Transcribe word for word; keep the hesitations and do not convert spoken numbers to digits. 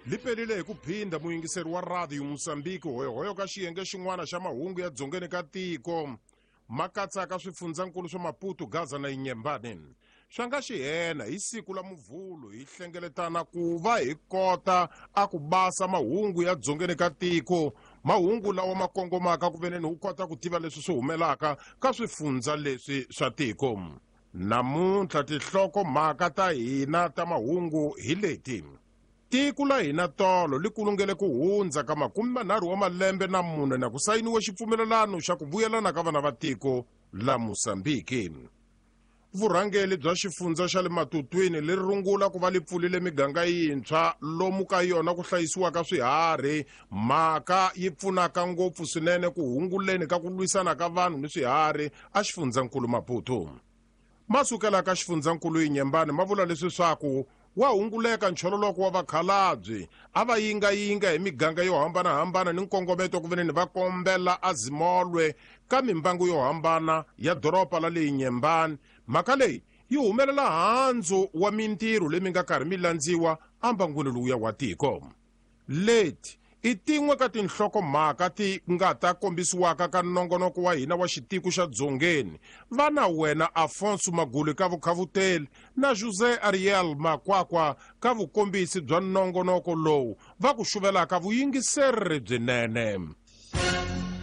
liperile hi ku phinda muyingiseri wa radiyo Mosambiki hoyohoyo ka xiyenge xin'wana xa mahungu ya dzongeni ka tiko ma katsaka swifundzankulu swa Maputo, Gaza na Inhambane. Swa nga xi hena hi siku la Muvhulu hi hlengeletana ku va hi kota a ku basa mahungu ya dzongeni ka tiko, mahungu lawa ma kongomaka ku veneni hu kota ku tiva leswi swi humelaka ka swifundza leswi swa tiko. Namuntlha tinhloko mhaka ta hina ta mahungu hi leti. Tiko la hina tolo li kulungele ku hundza ka makume manharhu wa malembe na mune na ku sayiniwa xipfumelelano xa ku vuyelana ka vana va tiko la Mosambiki. Vurhangeli bya xifundza xa le Matutwini leri rungula ku va li pfulile miganga yintshwa lomu ka yona ku hlayisiwa ka swiharhi, mhaka yi pfunaka ngopfu swinene ku hunguleni ka ku lwisana ka vanhu ni swiharhi a xifundzankulu Maputo. Masukela ka xifundzankulu Inhambane ma vula leswi swaku wa hunguleka nchololoko wa vakhalabye a va yingayinga hi miganga yo hambanahambana ni nkongometo ku veneni va kombela azimolwe ka mimbangu yo hambana ya doropa la le Inhambane. Mhaka leyi yi humelela handzu wa mintirho leyi mi nga karhi mi landziwa ambangweni lowuya wa tiko. Leti i tin'we ka tinhloko mhaka ti nga ta kombisiwaka ka nongonoko wa hina wa xitiko xa dzongeni. Vana wena Afonso Magulu ka vukhavuteli na José Ariel Makwakwa ka vukombisi bya nongonoko lowu va ku xuvelaka vuyingiseri byinene.